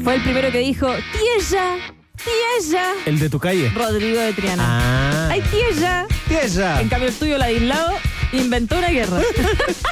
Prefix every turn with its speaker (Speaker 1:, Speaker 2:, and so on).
Speaker 1: Fue el primero que dijo, tierra, tierra.
Speaker 2: ¿El de tu calle?
Speaker 1: Rodrigo de Triana.
Speaker 2: Ah.
Speaker 1: Hay tierra.
Speaker 2: Tierra.
Speaker 1: En cambio el tuyo, Ladislao, inventó una guerra.